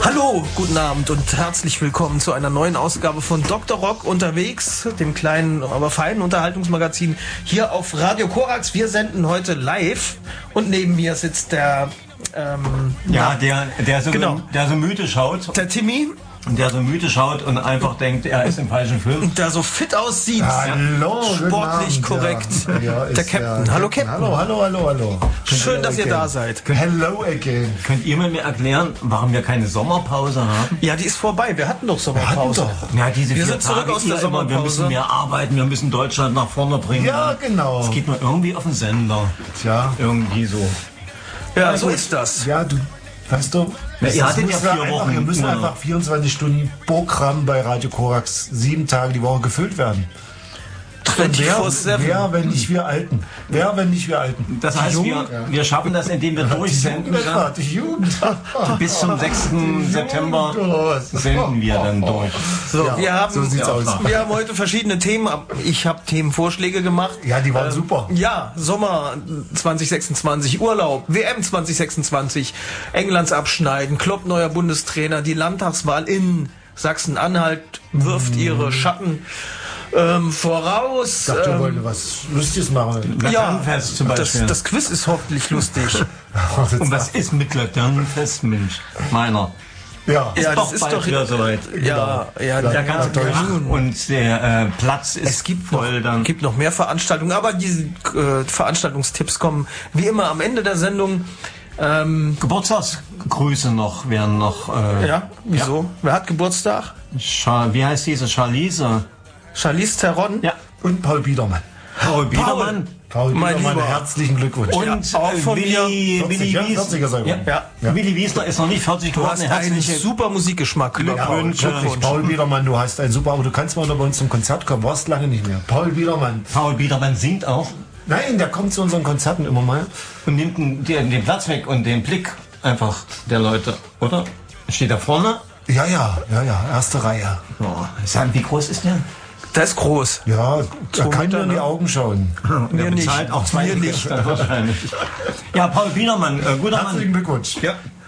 Hallo, guten Abend und herzlich willkommen zu einer neuen Ausgabe von Dr. Rock unterwegs, dem kleinen, aber feinen Unterhaltungsmagazin hier auf Radio Korax. Wir senden heute live und neben mir sitzt der der so müde schaut. Der Timmy. Der so müde schaut und einfach denkt, er ist im falschen Film. Und der so fit aussieht. Hallo, sportlich korrekt. Ja, der Captain. Hallo Captain. Hallo. Schön, dass ihr da seid. Hello again. Könnt ihr mir erklären, warum wir keine Sommerpause haben? Ja, die ist vorbei. Wir hatten doch Sommerpause. Ja, diese wir 4 sind zurück Tage aus der Sommerpause. Wir müssen mehr arbeiten, wir müssen Deutschland nach vorne bringen. Ja, genau. Es geht nur irgendwie auf den Sender. Tja. Irgendwie so. Ja, so ist das. Ja, du, weißt du, ihr hattet ja 4 Wochen. Wir müssen einfach 24 Stunden Programm bei Radio Korax 7 Tage die Woche gefüllt werden. Wer, wenn nicht wir Alten? Das heißt, wir schaffen das, indem wir durchsenden. Die Jugend. Bis zum 6. September senden wir dann durch. So, ja, so sieht's aus. Wir haben heute verschiedene Themen. Ich habe Themenvorschläge gemacht. Ja, die waren super. Ja, Sommer 2026, Urlaub, WM 2026, Englands Abschneiden, Klopp neuer Bundestrainer, die Landtagswahl in Sachsen-Anhalt wirft ihre Schatten voraus. Ich dachte, wir wollten was Lustiges machen. Laternenfest zum Beispiel. Das Quiz ist hoffentlich lustig. Und was ist mit Laternenfest, Mensch? Meiner. Ja, das ist doch wieder soweit. Ja, der ganze Krach und der Platz ist voll dann. Es gibt noch mehr Veranstaltungen, aber diese Veranstaltungstipps kommen wie immer am Ende der Sendung. Geburtstagsgrüße noch wären noch. Wieso? Ja. Wer hat Geburtstag? Wie heißt diese? Charlize Theron? Ja. Und Paul Biedermann. Paul Biedermann, herzlichen Glückwunsch. Und auch von Willi Wiesner ist noch nicht 40 geworden. Du hast einen super Musikgeschmack. Glückwunsch. Paul Biedermann, du hast einen super, aber du kannst mal bei uns zum Konzert kommen, warst lange nicht mehr. Paul Biedermann singt auch. Nein, der kommt zu unseren Konzerten immer mal. Und nimmt den Platz weg und den Blick einfach der Leute, oder? Steht da vorne? Ja, erste Reihe. Wie groß ist der? Der ist groß. Ja, er kann nur in die Augen schauen. Der bezahlt auch 2 nicht. Wahrscheinlich. Ja, Paul Biedermann, guter Mann. Herzlichen Glückwunsch.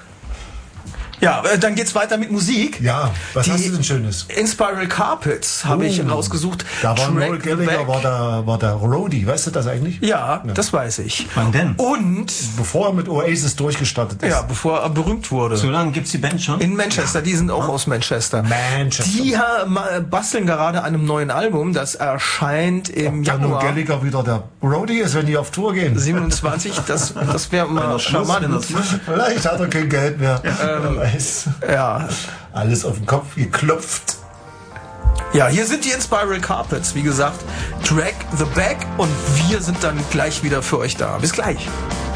Ja, dann geht's weiter mit Musik. Ja, was hast du denn Schönes? Inspiral Carpets habe ich rausgesucht. Da war Noel Gallagher, war der Roadie, weißt du das eigentlich? Ja, das weiß ich. Wann denn? Und bevor er mit Oasis durchgestartet ist. Ja, bevor er berühmt wurde. So lange gibt's die Band schon? In Manchester, die sind auch aus Manchester. Die basteln gerade an einem neuen Album, das erscheint im Januar. Noel Gallagher wieder der Roadie ist, wenn die auf Tour gehen. 27, das wäre mal charmant. Vielleicht hat er kein Geld mehr. Ja. Alles auf den Kopf geklopft. Ja, hier sind die Inspiral Carpets, wie gesagt. Drag the Back und wir sind dann gleich wieder für euch da. Bis gleich.